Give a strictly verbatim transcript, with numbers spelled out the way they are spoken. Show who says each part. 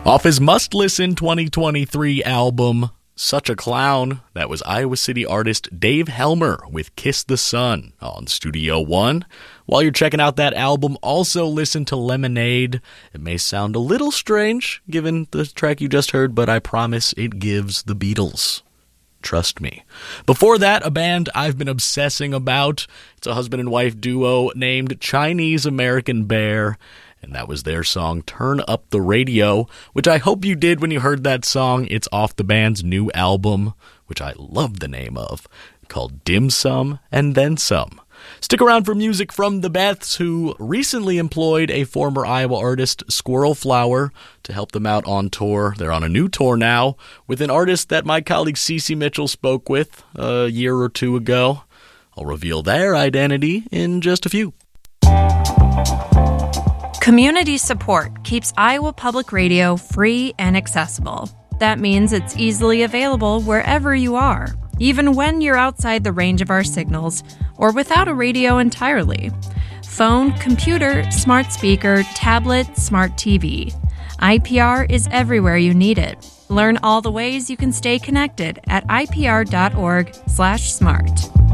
Speaker 1: Off his must-listen twenty twenty-three album, Such a Clown, that was Iowa City artist Dave Helmer with Kiss the Sun on Studio One. While you're checking out that album, also listen to Lemonade. It may sound a little strange, given the track you just heard, but I promise it gives the Beatles. Trust me. Before that, a band I've been obsessing about. It's a husband and wife duo named Chinese American Bear, and that was their song Turn Up the Radio, which I hope you did when you heard that song. It's off the band's new album, which I love the name of, called Dim Sum and Then Some. Stick around for music from the Beths, who recently employed a former Iowa artist, Squirrel Flower, to help them out on tour. They're on a new tour now with an artist that my colleague Cece Mitchell spoke with a year or two ago. I'll reveal their identity in just a few.
Speaker 2: Community support keeps Iowa Public Radio free and accessible. That means it's easily available wherever you are, even when you're outside the range of our signals or without a radio entirely. Phone, computer, smart speaker, tablet, smart T V. I P R is everywhere you need it. Learn all the ways you can stay connected at I P R dot org slash smart.